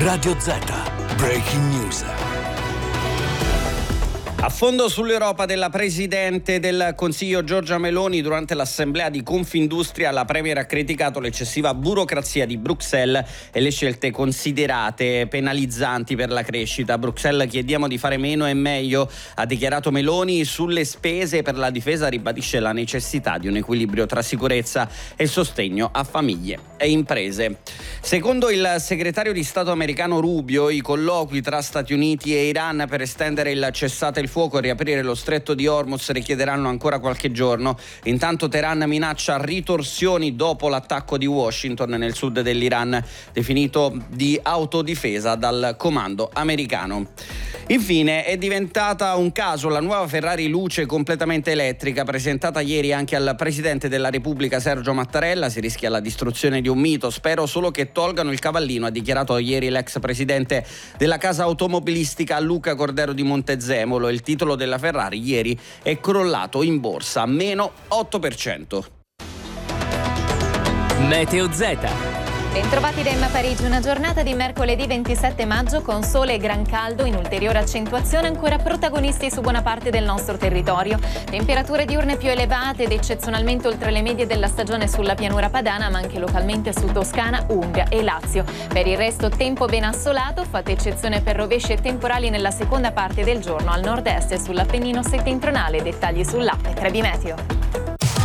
Radio Z. Breaking News. A fondo sull'Europa della Presidente del Consiglio Giorgia Meloni. Durante l'assemblea di Confindustria la Premier ha criticato l'eccessiva burocrazia di Bruxelles e le scelte considerate penalizzanti per la crescita. A Bruxelles chiediamo di fare meno e meglio, ha dichiarato Meloni. Sulle spese per la difesa ribadisce la necessità di un equilibrio tra sicurezza e sostegno a famiglie e imprese. Secondo il segretario di Stato americano Rubio, i colloqui tra Stati Uniti e Iran per estendere il cessate il fuoco e riaprire lo stretto di Hormuz richiederanno ancora qualche giorno. Intanto Teheran minaccia ritorsioni dopo l'attacco di Washington nel sud dell'Iran, definito di autodifesa dal comando americano. Infine è diventata un caso la nuova Ferrari Luce completamente elettrica, presentata ieri anche al Presidente della Repubblica Sergio Mattarella. Si rischia la distruzione di un mito, spero solo che tolgano il cavallino, ha dichiarato ieri l'ex presidente della casa automobilistica Luca Cordero di Montezemolo. Il titolo della Ferrari ieri è crollato in borsa, meno 8%. Meteo Z. Bentrovati da Emma Parigi, una giornata di mercoledì 27 maggio con sole e gran caldo in ulteriore accentuazione, ancora protagonisti su buona parte del nostro territorio. Temperature diurne più elevate ed eccezionalmente oltre le medie della stagione sulla pianura padana, ma anche localmente su Toscana, Umbria e Lazio. Per il resto tempo ben assolato, fate eccezione per rovesci e temporali nella seconda parte del giorno al nord-est e sull'Appennino settentrionale. Dettagli sull'app Trebi Meteo.